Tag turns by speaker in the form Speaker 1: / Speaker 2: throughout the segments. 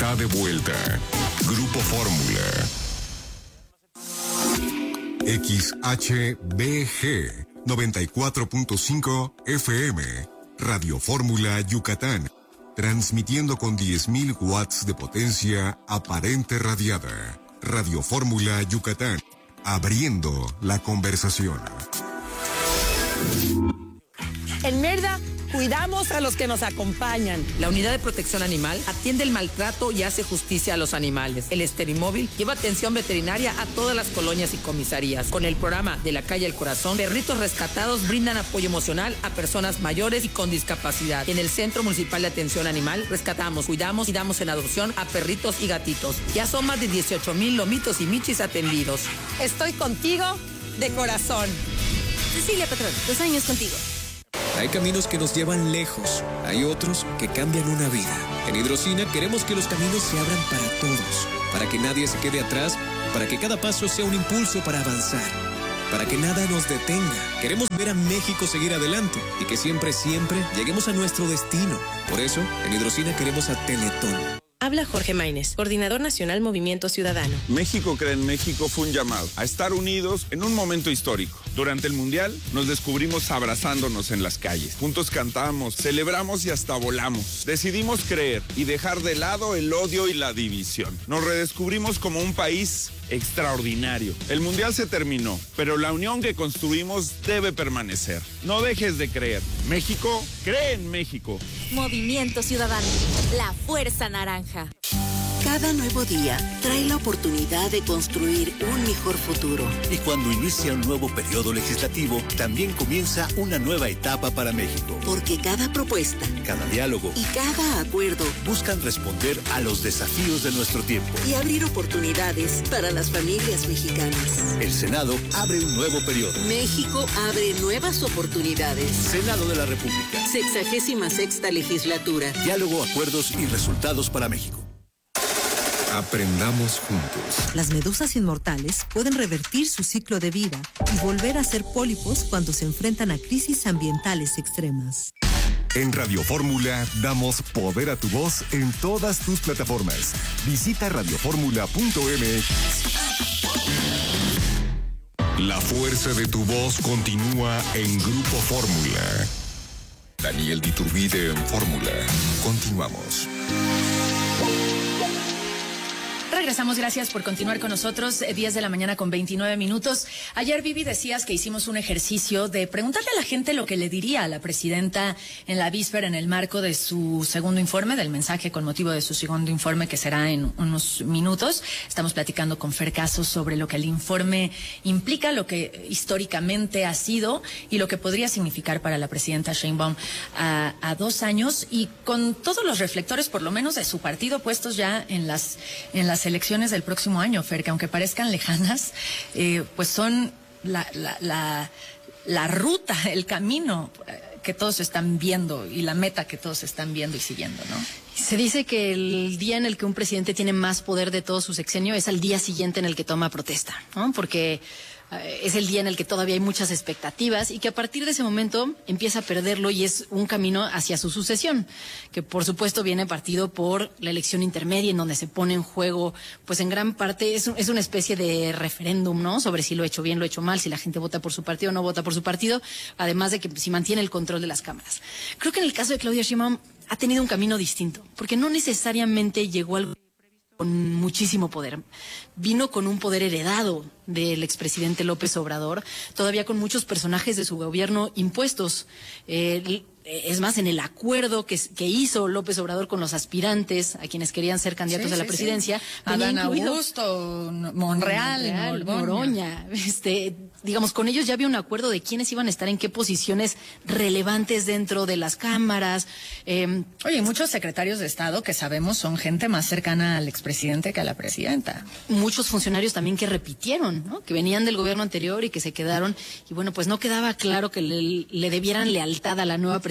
Speaker 1: está de vuelta. Grupo Fórmula. XHBG 94.5 FM. Radio Fórmula Yucatán. Transmitiendo con 10.000 watts de potencia aparente radiada. Radio Fórmula Yucatán. Abriendo la conversación.
Speaker 2: En Mérida, cuidamos a los que nos acompañan.
Speaker 3: La Unidad de Protección Animal atiende el maltrato y hace justicia a los animales. El Esterimóvil lleva atención veterinaria a todas las colonias y comisarías. Con el programa De la Calle al Corazón, perritos rescatados brindan apoyo emocional a personas mayores y con discapacidad. En el Centro Municipal de Atención Animal, rescatamos, cuidamos y damos en adopción a perritos y gatitos. Ya son más de 18,000 lomitos y michis atendidos.
Speaker 2: Estoy contigo de corazón.
Speaker 4: Cecilia Patrón, 2 años contigo.
Speaker 5: Hay caminos que nos llevan lejos, hay otros que cambian una vida. En Hidrocina queremos que los caminos se abran para todos, para que nadie se quede atrás, para que cada paso sea un impulso para avanzar, para que nada nos detenga. Queremos ver a México seguir adelante y que siempre, siempre lleguemos a nuestro destino. Por eso, en Hidrocina queremos a Teletón.
Speaker 4: Habla Jorge Maínez, Coordinador Nacional Movimiento Ciudadano.
Speaker 6: México Cree en México fue un llamado a estar unidos en un momento histórico. Durante el Mundial nos descubrimos abrazándonos en las calles. Juntos cantamos, celebramos y hasta volamos. Decidimos creer y dejar de lado el odio y la división. Nos redescubrimos como un país extraordinario. El Mundial se terminó, pero la unión que construimos debe permanecer. No dejes de creer. México cree en México.
Speaker 7: Movimiento Ciudadano, la fuerza naranja.
Speaker 8: Cada nuevo día trae la oportunidad de construir un mejor futuro.
Speaker 9: Y cuando inicia un nuevo periodo legislativo, también comienza una nueva etapa para México.
Speaker 8: Porque cada propuesta,
Speaker 9: cada diálogo
Speaker 8: y cada acuerdo
Speaker 9: buscan responder a los desafíos de nuestro tiempo
Speaker 8: y abrir oportunidades para las familias mexicanas.
Speaker 9: El Senado abre un nuevo periodo.
Speaker 8: México abre nuevas oportunidades.
Speaker 9: Senado de la República.
Speaker 8: 66ª legislatura.
Speaker 9: Diálogo, acuerdos y resultados para México.
Speaker 1: Aprendamos juntos.
Speaker 10: Las medusas inmortales pueden revertir su ciclo de vida y volver a ser pólipos cuando se enfrentan a crisis ambientales extremas.
Speaker 1: En Radio Fórmula damos poder a tu voz en todas tus plataformas. Visita radioformula.mx. La fuerza de tu voz continúa en Grupo Fórmula. Daniel Diturbide en Fórmula. Continuamos.
Speaker 11: Regresamos, gracias por continuar con nosotros, 10 de la mañana con 29 minutos. Ayer, Vivi, decías que hicimos un ejercicio de preguntarle a la gente lo que le diría a la presidenta en la víspera en el marco de su segundo informe, del mensaje con motivo de su segundo informe que será en unos minutos. Estamos platicando con Fer Casos sobre lo que el informe implica, lo que históricamente ha sido y lo que podría significar para la presidenta Sheinbaum a 2 años y con todos los reflectores, por lo menos de su partido, puestos ya en las elecciones del próximo año, Fer, que aunque parezcan lejanas, pues son la ruta, el camino que todos están viendo y la meta que todos están viendo y siguiendo, ¿no?
Speaker 12: Se dice que el día en el que un presidente tiene más poder de todo su sexenio es al día siguiente en el que toma protesta, ¿no? Porque es el día en el que todavía hay muchas expectativas y que a partir de ese momento empieza a perderlo y es un camino hacia su sucesión, que por supuesto viene partido por la elección intermedia en donde se pone en juego, pues en gran parte es una especie de referéndum, ¿no? Sobre si lo ha hecho bien, lo ha hecho mal, si la gente vota por su partido o no vota por su partido, además de que si mantiene el control de las cámaras. Creo que en el caso de Claudia Sheinbaum ha tenido un camino distinto, porque no necesariamente llegó al con muchísimo poder. Vino con un poder heredado del expresidente López Obrador, todavía con muchos personajes de su gobierno impuestos. Es más, en el acuerdo que hizo López Obrador con los aspirantes, a quienes querían ser candidatos a la presidencia,
Speaker 11: Adán Augusto, Monreal,
Speaker 12: Noroña. Digamos, con ellos ya había un acuerdo de quiénes iban a estar en qué posiciones relevantes dentro de las cámaras.
Speaker 11: Oye, muchos secretarios de Estado que sabemos son gente más cercana al expresidente que a la presidenta.
Speaker 12: Muchos funcionarios también que repitieron, ¿no? Que venían del gobierno anterior y que se quedaron. Y bueno, pues no quedaba claro que le debieran lealtad a la nueva presidenta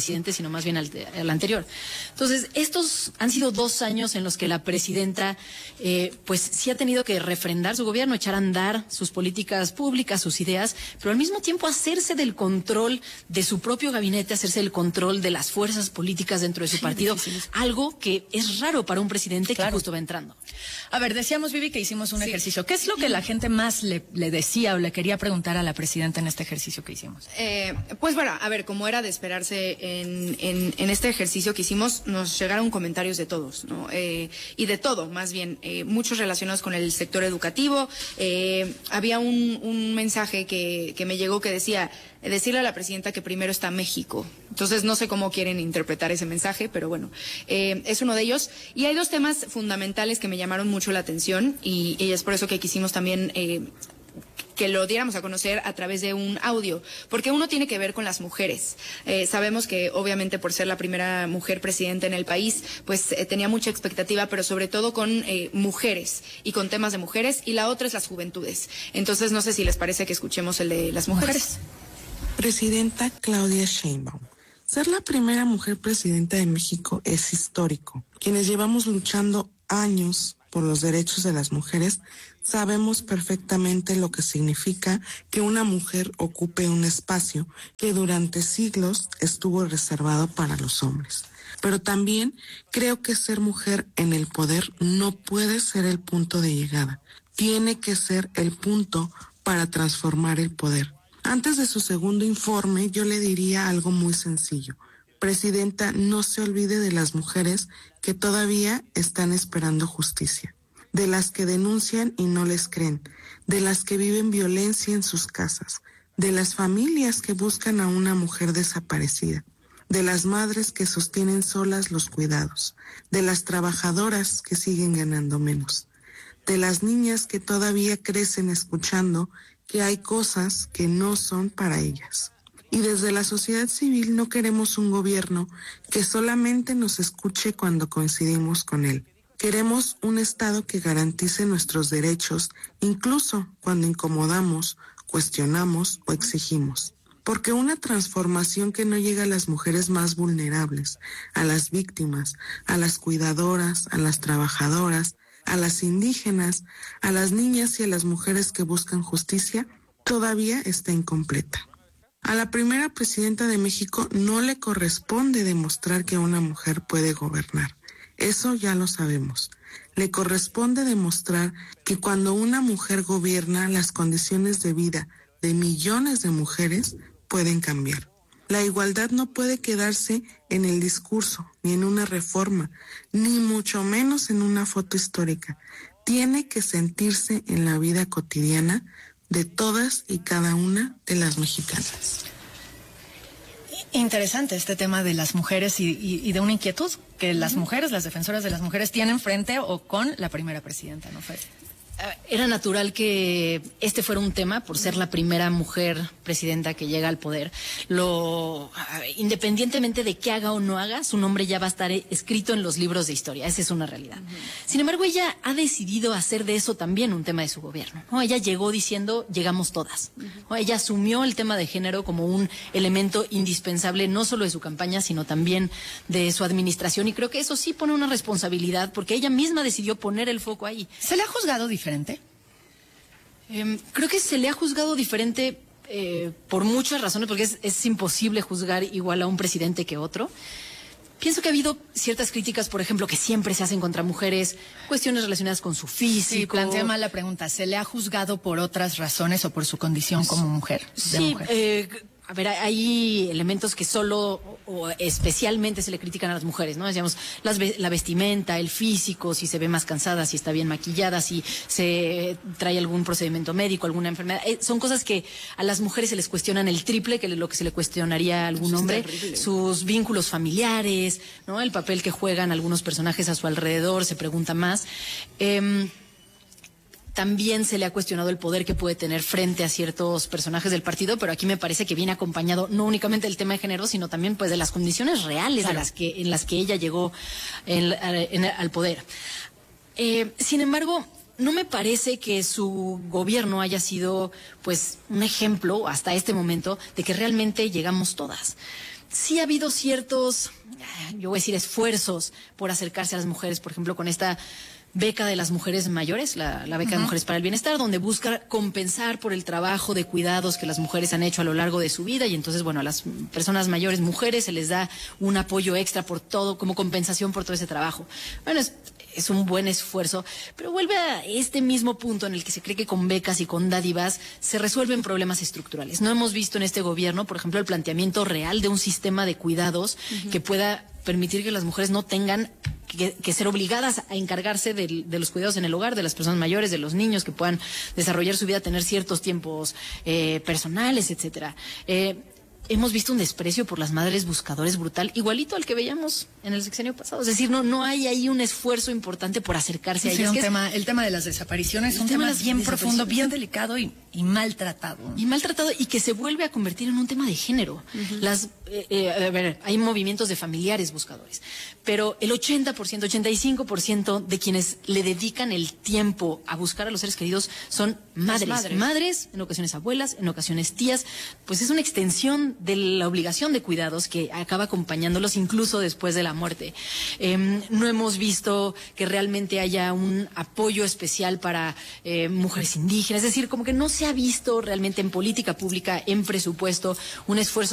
Speaker 12: presidente, sino más bien al anterior. Entonces, estos han sido 2 años en los que la presidenta, pues sí ha tenido que refrendar su gobierno, echar a andar sus políticas públicas, sus ideas, pero al mismo tiempo hacerse del control de su propio gabinete, hacerse del control de las fuerzas políticas dentro de su partido, algo que es raro para un presidente que justo va entrando.
Speaker 11: A ver, decíamos, Vivi, que hicimos un ejercicio. ¿Qué es lo que la gente más le decía o le quería preguntar a la presidenta en este ejercicio que hicimos?
Speaker 13: Pues bueno, a ver, como era de esperarse en este ejercicio que hicimos, nos llegaron comentarios de todos, ¿no? Y de todo, más bien, muchos relacionados con el sector educativo. Había un mensaje que me llegó que decía, decirle a la presidenta que primero está México. Entonces no sé cómo quieren interpretar ese mensaje, pero bueno, es uno de ellos. Y hay 2 temas fundamentales que me llamaron mucho la atención y es por eso que quisimos también que lo diéramos a conocer a través de un audio, porque uno tiene que ver con las mujeres. Sabemos que obviamente por ser la primera mujer presidenta en el país, pues tenía mucha expectativa, pero sobre todo con mujeres y con temas de mujeres, y la otra es las juventudes. Entonces no sé si les parece que escuchemos el de las mujeres.
Speaker 14: Presidenta Claudia Sheinbaum. Ser la primera mujer presidenta de México es histórico. Quienes llevamos luchando años por los derechos de las mujeres, sabemos perfectamente lo que significa que una mujer ocupe un espacio que durante siglos estuvo reservado para los hombres. Pero también creo que ser mujer en el poder no puede ser el punto de llegada. Tiene que ser el punto para transformar el poder. Antes de su segundo informe, yo le diría algo muy sencillo. Presidenta, no se olvide de las mujeres que todavía están esperando justicia, de las que denuncian y no les creen, de las que viven violencia en sus casas, de las familias que buscan a una mujer desaparecida, de las madres que sostienen solas los cuidados, de las trabajadoras que siguen ganando menos, de las niñas que todavía crecen escuchando que hay cosas que no son para ellas. Y desde la sociedad civil no queremos un gobierno que solamente nos escuche cuando coincidimos con él. Queremos un Estado que garantice nuestros derechos, incluso cuando incomodamos, cuestionamos o exigimos. Porque una transformación que no llega a las mujeres más vulnerables, a las víctimas, a las cuidadoras, a las trabajadoras, a las indígenas, a las niñas y a las mujeres que buscan justicia, todavía está incompleta. A la primera presidenta de México no le corresponde demostrar que una mujer puede gobernar. Eso ya lo sabemos. Le corresponde demostrar que cuando una mujer gobierna, las condiciones de vida de millones de mujeres pueden cambiar. La igualdad no puede quedarse en el discurso, ni en una reforma, ni mucho menos en una foto histórica. Tiene que sentirse en la vida cotidiana de todas y cada una de las mexicanas.
Speaker 11: Interesante este tema de las mujeres y de una inquietud que las mujeres, las defensoras de las mujeres, tienen frente o con la primera presidenta, ¿no, Fer?
Speaker 12: Era natural que este fuera un tema por ser la primera mujer presidenta que llega al poder. Independientemente de qué haga o no haga, su nombre ya va a estar escrito en los libros de historia. Esa es una realidad. Sin embargo, ella ha decidido hacer de eso también un tema de su gobierno, ¿no? Ella llegó diciendo, llegamos todas, ¿no? Ella asumió el tema de género como un elemento indispensable, no solo de su campaña, sino también de su administración. Y creo que eso sí pone una responsabilidad, porque ella misma decidió poner el foco ahí.
Speaker 11: ¿Se le ha juzgado diferente?
Speaker 12: Creo que se le ha juzgado diferente por muchas razones, porque es imposible juzgar igual a un presidente que otro. Pienso que ha habido ciertas críticas, por ejemplo, que siempre se hacen contra mujeres, cuestiones relacionadas con su físico.
Speaker 11: Sí, plantea mal la pregunta. ¿Se le ha juzgado por otras razones o por su condición como mujer?
Speaker 12: Sí, a ver, hay elementos que solo o especialmente se le critican a las mujeres, ¿no? Decíamos, la vestimenta, el físico, si se ve más cansada, si está bien maquillada, si se trae algún procedimiento médico, alguna enfermedad. Son cosas que a las mujeres se les cuestionan el triple que lo que se le cuestionaría a algún hombre. Sus vínculos familiares, ¿no? El papel que juegan algunos personajes a su alrededor, se pregunta más. También se le ha cuestionado el poder que puede tener frente a ciertos personajes del partido, pero aquí me parece que viene acompañado no únicamente del tema de género, sino también pues de las condiciones reales en las que ella llegó al poder. Sin embargo, no me parece que su gobierno haya sido pues un ejemplo hasta este momento de que realmente llegamos todas. sí ha habido ciertos, yo voy a decir, esfuerzos por acercarse a las mujeres, por ejemplo, con esta beca de las mujeres mayores, la beca de Mujeres para el Bienestar, donde busca compensar por el trabajo de cuidados que las mujeres han hecho a lo largo de su vida, y entonces, bueno, a las personas mayores, mujeres, se les da un apoyo extra por todo, como compensación por todo ese trabajo. Bueno, es un buen esfuerzo, pero vuelve a este mismo punto en el que se cree que con becas y con dádivas se resuelven problemas estructurales. No hemos visto en este gobierno, por ejemplo, el planteamiento real de un sistema de cuidados que pueda permitir que las mujeres no tengan que ser obligadas a encargarse de los cuidados en el hogar, de las personas mayores, de los niños, que puedan desarrollar su vida, tener ciertos tiempos personales, etcétera. Hemos visto un desprecio por las madres buscadores brutal, igualito al que veíamos en el sexenio pasado. Es decir, no hay ahí un esfuerzo importante por acercarse a ellas.
Speaker 11: El tema de las desapariciones es un tema bien profundo, bien delicado y maltratado.
Speaker 12: Y maltratado, y que se vuelve a convertir en un tema de género. Hay movimientos de familiares buscadores, pero el 80%, 85% de quienes le dedican el tiempo a buscar a los seres queridos son madres, en ocasiones abuelas, en ocasiones tías. Pues es una extensión de la obligación de cuidados que acaba acompañándolos incluso después de la muerte. No hemos visto que realmente haya un apoyo especial para mujeres indígenas, es decir, como que no se ha visto realmente en política pública, en presupuesto, un esfuerzo